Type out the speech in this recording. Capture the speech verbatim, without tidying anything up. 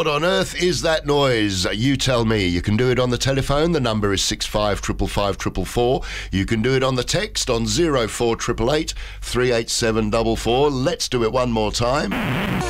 What on earth is that noise? You tell me. You can do it on the telephone. The number is six five five five five four four. You can do it on the text on zero four eight eight, three eight seven four four. Let's do it one more time.